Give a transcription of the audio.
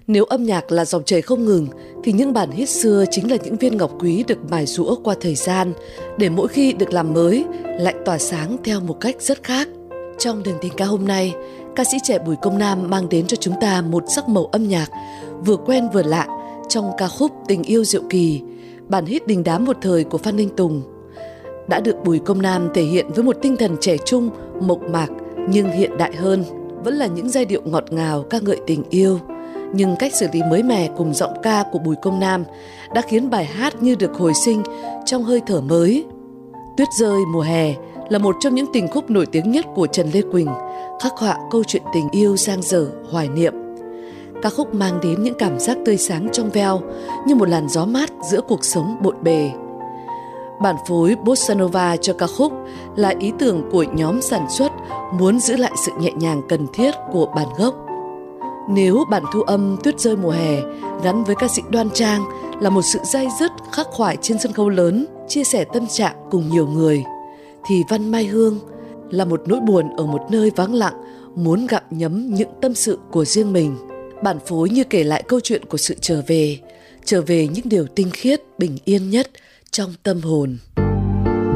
Nếu âm nhạc là dòng chảy không ngừng, thì những bản hit xưa chính là những viên ngọc quý được mài giũa qua thời gian, để mỗi khi được làm mới, lại tỏa sáng theo một cách rất khác. Trong đường tình ca hôm nay, ca sĩ trẻ Bùi Công Nam mang đến cho chúng ta một sắc màu âm nhạc vừa quen vừa lạ trong ca khúc Tình Yêu Diệu Kỳ, bản hit đình đám một thời của Phan Ninh Tùng. Đã được Bùi Công Nam thể hiện với một tinh thần trẻ trung, mộc mạc nhưng hiện đại hơn. Vẫn là những giai điệu ngọt ngào ca ngợi tình yêu, nhưng cách xử lý mới mẻ cùng giọng ca của Bùi Công Nam đã khiến bài hát như được hồi sinh trong hơi thở mới. Tuyết rơi mùa hè là một trong những tình khúc nổi tiếng nhất của Trần Lê Quỳnh, khắc họa câu chuyện tình yêu dang dở, hoài niệm. Ca khúc mang đến những cảm giác tươi sáng trong veo như một làn gió mát giữa cuộc sống bộn bề. Bản phối Bossa Nova cho ca khúc là ý tưởng của nhóm sản xuất muốn giữ lại sự nhẹ nhàng cần thiết của bản gốc. Nếu bản thu âm Tuyết rơi mùa hè gắn với ca sĩ Đoan Trang là một sự day dứt khắc khoải trên sân khấu lớn, chia sẻ tâm trạng cùng nhiều người, thì Văn Mai Hương là một nỗi buồn ở một nơi vắng lặng, muốn gặm nhấm những tâm sự của riêng mình. Bản phối như kể lại câu chuyện của sự trở về những điều tinh khiết, bình yên nhất trong tâm hồn.